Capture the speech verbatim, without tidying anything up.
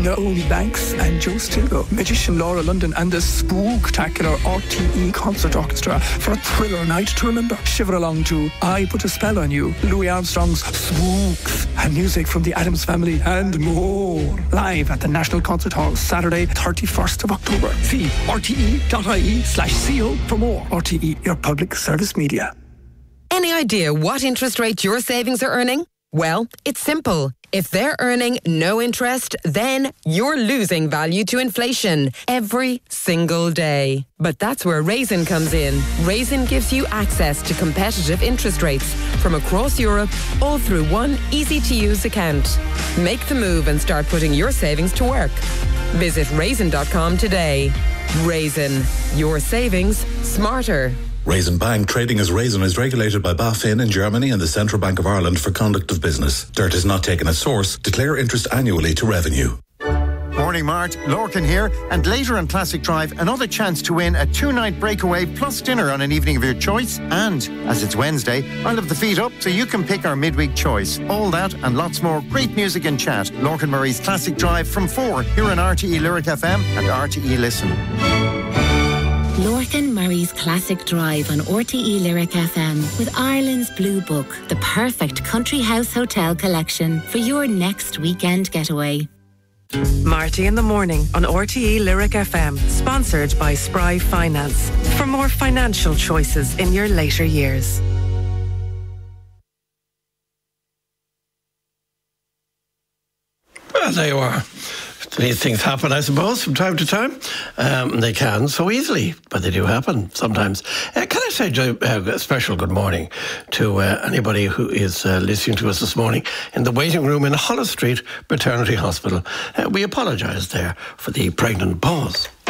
Naomi Banks and Joe Stilgo, magician Laura London and the spooktacular R T E Concert Orchestra for a thriller night to remember. Shiver along to I Put a Spell on You, Louis Armstrong's Spooks, and music from the Addams Family and more. Live at the National Concert Hall, Saturday, thirty-first of October. See R T E dot I E slash C O for more. R T E, your public service media. Any idea what interest rate your savings are earning? Well, it's simple. If they're earning no interest, then you're losing value to inflation every single day. But that's where Raisin comes in. Raisin gives you access to competitive interest rates from across Europe, all through one easy-to-use account. Make the move and start putting your savings to work. Visit raisin dot com today. Raisin, your savings smarter. Raisin Bank, trading as Raisin, is regulated by BaFin in Germany and the Central Bank of Ireland for conduct of business. Dirt is not taken as source. Declare interest annually to revenue. Morning, Mart. Lorcan here. And later on Classic Drive, another chance to win a two-night breakaway plus dinner on an evening of your choice. And, as it's Wednesday, I'll have the feet up so you can pick our midweek choice. All that and lots more great music and chat. Lorcan Murray's Classic Drive from four here on R T E Lyric F M and R T E Listen. Lorcan Murray's Classic Drive on R T E Lyric F M with Ireland's Blue Book, the perfect country house hotel collection for your next weekend getaway. Marty in the Morning on R T E Lyric F M, sponsored by Spry Finance. For more financial choices in your later years. Well, there you are. These things happen, I suppose, from time to time. Um, they can so easily, but they do happen sometimes. Uh, can I say uh, a special good morning to uh, anybody who is uh, listening to us this morning in the waiting room in Holles Street Maternity Hospital. Uh, we apologise there for the pregnant pause.